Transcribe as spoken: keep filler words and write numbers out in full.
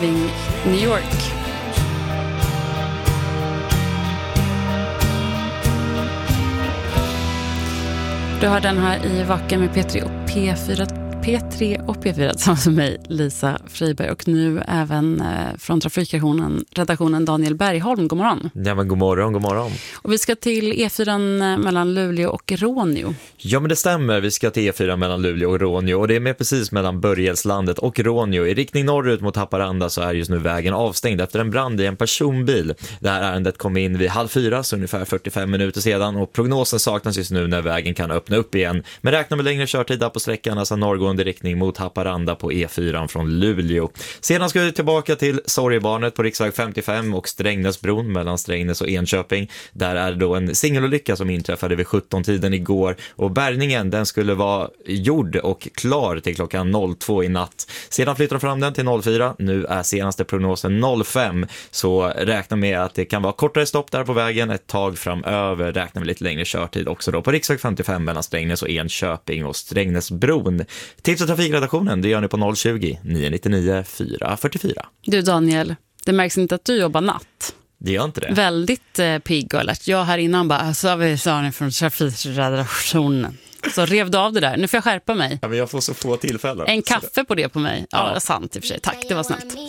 Driving New York. Du har den här i Vacken med P tre och P fyra, P tre och P fyra tillsammans med mig, Lisa Friberg, och nu även eh, från trafikredaktionen redaktionen Daniel Bergholm. God morgon. Ja, men god morgon, god morgon. Och vi ska till E fyra mellan Luleå och Råneå. Ja, men det stämmer. Vi ska till E fyra mellan Luleå och Råneå, och det är med precis mellan Börjelslandet och Råneå. I riktning norrut mot Haparanda så är just nu vägen avstängd efter en brand i en personbil. Det här ärendet kom in vid halv fyra, så ungefär fyrtiofem minuter sedan, och prognosen saknas just nu när vägen kan öppna upp igen. Men räkna med längre körtid på sträckan, alltså norrgående riktning mot Haparanda på E fyra från Luleå. Sedan ska vi tillbaka till Sorgebarnet på riksväg femtiofem och Strängnäsbron mellan Strängnäs och Enköping. Där är då en singelolycka som inträffade vid sjutton-tiden igår, och bärgningen den skulle vara gjord och klar till klockan noll två i natt. Sedan flyttar de fram den till noll fyra. Nu är senaste prognosen noll fem, så räkna med att det kan vara kortare stopp där på vägen ett tag framöver. Räkna med lite längre körtid också då på riksväg femtiofem mellan Strängnäs och Enköping och Strängnäsbron. Tips och trafikredaktionen, det gör ni på noll tjugo, nio nio fyra fyra fyra. Du Daniel, det märks inte att du jobbar natt. Det gör inte det. Väldigt eh, pigg och alert. Jag här innan bara, så har vi Sani från trafikredaktionen. Så revde av det där. Nu får jag skärpa mig. Ja, men jag får så få tillfällen. En kaffe på det på mig. Ja, ja. Det är sant i och för sig. Tack, det var snällt.